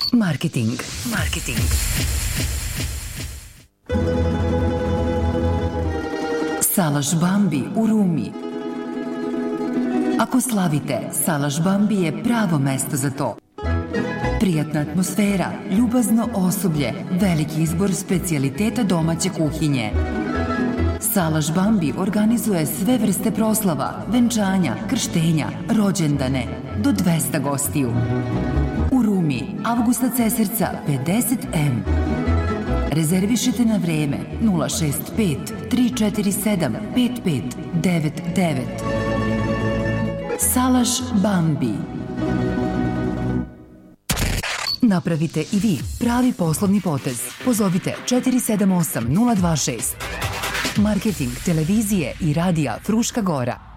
Marketing. Salaš Bambi u Rumi. Ako slavite, Salaš Bambi je pravo mesto za to. Prijatna atmosfera, ljubazno osoblje, veliki izbor specijaliteta domaće kuhinje. Salaš Bambi organizuje sve vrste proslava, venčanja, krštenja, rođendane, do 200 gostiju. U Rumi, Avgusta Cesarca, 50M. Rezervišite na vreme 065 347 5599. Salaš Bambi. Napravite i vi pravi poslovni potez. Pozovite 478 026. Marketing televizije i radija Fruška Gora.